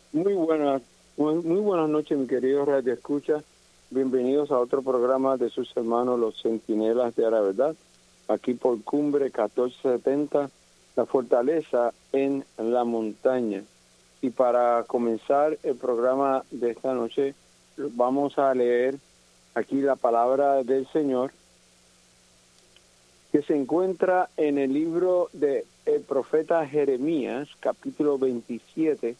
Muy buenas, muy buenas noches, mi querido Radio Escucha. Bienvenidos a otro programa de sus hermanos, los Centinelas de la Verdad, aquí por Cumbre 1470, la fortaleza en la montaña. Y para comenzar el programa de esta noche, vamos a leer aquí la palabra del Señor, que se encuentra en el libro del profeta Jeremías, capítulo 27,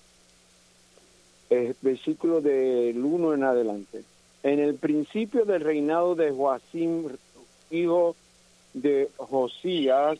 versículo del 1 en adelante. En el principio del reinado de Joacim, hijo de Josías,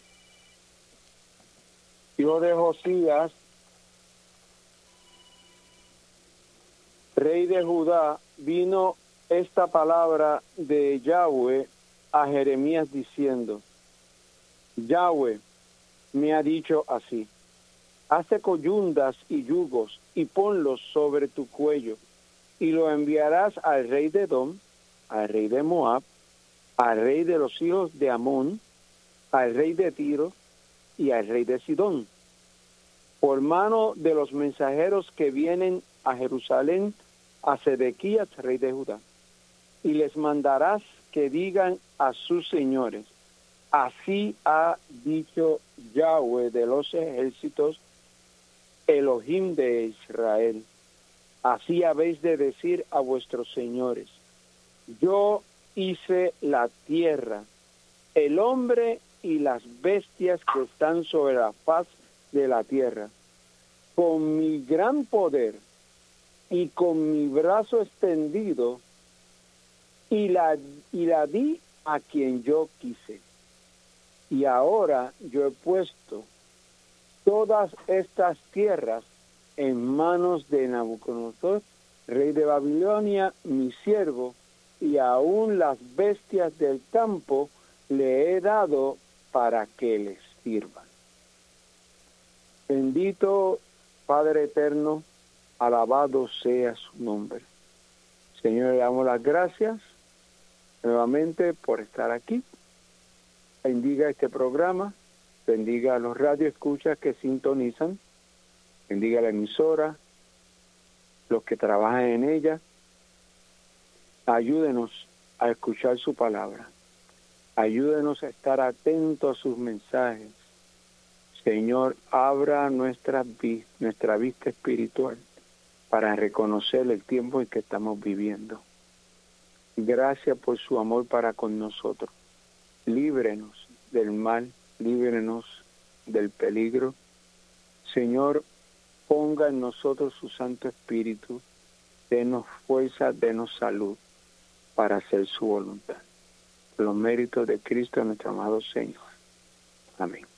rey de Judá, vino esta palabra de Yahweh a Jeremías diciendo: Yahweh me ha dicho así: hace coyundas y yugos y ponlos sobre tu cuello, y lo enviarás al rey de Edom, al rey de Moab, al rey de los hijos de Amón, al rey de Tiro y al rey de Sidón, por mano de los mensajeros que vienen a Jerusalén a Sedequías, rey de Judá. Y les mandarás que digan a sus señores: así ha dicho Yahweh de los ejércitos, Elohim de Israel. Así habéis de decir a vuestros señores: yo hice la tierra, el hombre y las bestias que están sobre la faz de la tierra, con mi gran poder y con mi brazo extendido, y la di a quien yo quise. Y ahora yo he puesto todas estas tierras en manos de Nabucodonosor, rey de Babilonia, mi siervo, y aún las bestias del campo le he dado para que les sirvan. Bendito Padre eterno, alabado sea su nombre. Señor, le damos las gracias nuevamente por estar aquí. Bendiga este programa, bendiga a los radioescuchas que sintonizan, bendiga la emisora, los que trabajan en ella. Ayúdenos a escuchar su palabra. Ayúdenos a estar atentos a sus mensajes. Señor, abra nuestra vista espiritual para reconocer el tiempo en que estamos viviendo. Gracias por su amor para con nosotros. Líbrenos del mal, líbrenos del peligro. Señor, ponga en nosotros su Santo Espíritu, denos fuerza, denos salud para hacer su voluntad. Por los méritos de Cristo, nuestro amado Señor. Amén.